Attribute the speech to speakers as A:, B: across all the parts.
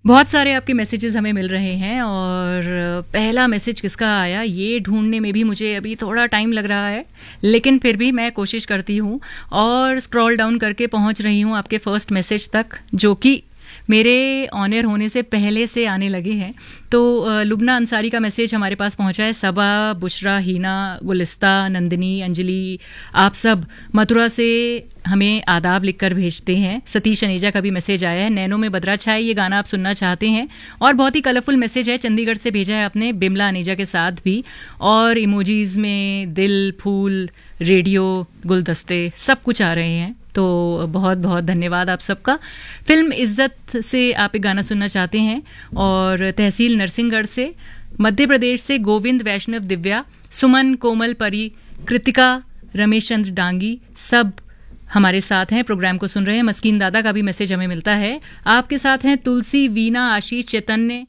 A: बहुत सारे आपके मैसेजेस हमें मिल रहे हैं और पहला मैसेज किसका आया ये ढूंढने में भी मुझे अभी थोड़ा टाइम लग रहा है, लेकिन फिर भी मैं कोशिश करती हूँ और स्क्रॉल डाउन करके पहुँच रही हूँ आपके फर्स्ट मैसेज तक, जो कि मेरे ऑन एयर होने से पहले से आने लगे हैं। तो लुबना अंसारी का मैसेज हमारे पास पहुंचा है। सबा, बुशरा, हीना, गुलिस्ता, नंदिनी, अंजलि, आप सब मथुरा से हमें आदाब लिखकर भेजते हैं। सतीश अनेजा का भी मैसेज आया है। नैनो में बदरा छाए, ये गाना आप सुनना चाहते हैं। और बहुत ही कलरफुल मैसेज है, चंडीगढ़ से भेजा है आपने, बिमला अनेजा के साथ भी। और इमोजीज में दिल, फूल, रेडियो, गुलदस्ते सब कुछ आ रहे हैं। तो बहुत बहुत धन्यवाद आप सबका। फिल्म इज्जत से आप एक गाना सुनना चाहते हैं। और तहसील नरसिंहगढ़ से, मध्य प्रदेश से गोविंद, वैष्णव, दिव्या, सुमन, कोमल, परी, कृतिका, रमेश चंद्र डांगी सब हमारे साथ हैं, प्रोग्राम को सुन रहे हैं। मस्कीन दादा का भी मैसेज हमें मिलता है। आपके साथ हैं तुलसी, वीना, आशीष, चैतन्य,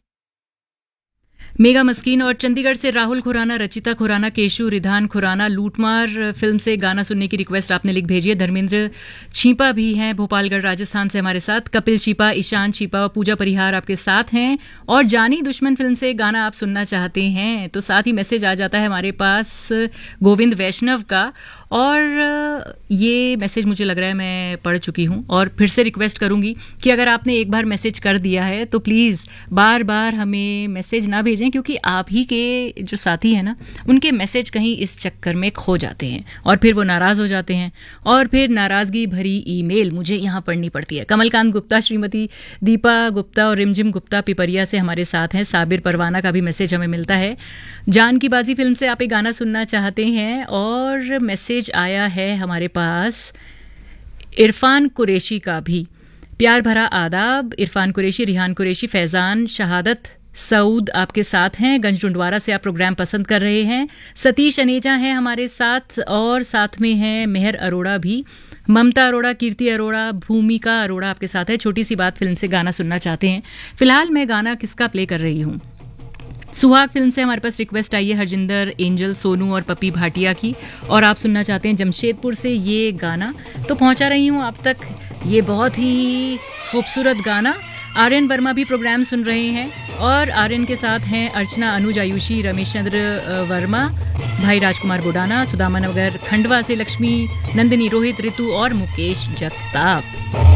A: मेगा मस्कीन। और चंडीगढ़ से राहुल खुराना, रचिता खुराना, केशु, रिधान खुराना। लूटमार फिल्म से गाना सुनने की रिक्वेस्ट आपने लिख भेजी है। धर्मेंद्र छीपा भी हैं भोपालगढ़ राजस्थान से हमारे साथ। कपिल छीपा, ईशान छीपा, पूजा परिहार आपके साथ हैं। और जानी दुश्मन फिल्म से गाना आप सुनना चाहते हैं तो साथ ही मैसेज आ जाता है हमारे पास गोविंद वैष्णव का। और ये मैसेज मुझे लग रहा है मैं पढ़ चुकी हूँ और फिर से रिक्वेस्ट करूंगी कि अगर आपने एक बार मैसेज कर दिया है तो प्लीज़ बार बार हमें मैसेज ना भेजें, क्योंकि आप ही के जो साथी हैं ना, उनके मैसेज कहीं इस चक्कर में खो जाते हैं और फिर वो नाराज़ हो जाते हैं और फिर नाराज़गी भरी ईमेल मुझे यहाँ पढ़नी पड़ती है। कमलकांत गुप्ता, श्रीमती दीपा गुप्ता और रिमझिम गुप्ता पिपरिया से हमारे साथ हैं। साबिर परवाना का भी मैसेज हमें मिलता है। जान की बाजी फिल्म से आप एक गाना सुनना चाहते हैं। और मैसेज आया है हमारे पास इरफान कुरैशी का भी। प्यार भरा आदाब, इरफान कुरैशी, रिहान कुरैशी, फैजान, शहादत सऊद आपके साथ हैं। गंज डुंडवारा से आप प्रोग्राम पसंद कर रहे हैं। सतीश अनेजा हैं हमारे साथ और साथ में हैं मेहर अरोड़ा भी। ममता अरोड़ा, कीर्ति अरोड़ा, भूमिका अरोड़ा आपके साथ है। छोटी सी बात फिल्म से गाना सुनना चाहते हैं। फिलहाल मैं गाना किसका प्ले कर रही हूँ, सुहाग फिल्म से हमारे पास रिक्वेस्ट आई है हरजिंदर, एंजल, सोनू और पपी भाटिया की। और आप सुनना चाहते हैं जमशेदपुर से ये गाना, तो पहुंचा रही हूं आप तक ये बहुत ही खूबसूरत गाना। आर्यन वर्मा भी प्रोग्राम सुन रहे हैं और आर्यन के साथ हैं अर्चना, अनुज, आयुषी, रमेश चंद्र वर्मा, भाई राजकुमार बुडाना, सुदामा नगर खंडवा से लक्ष्मी, नंदिनी, रोहित, ऋतु और मुकेश जगताप।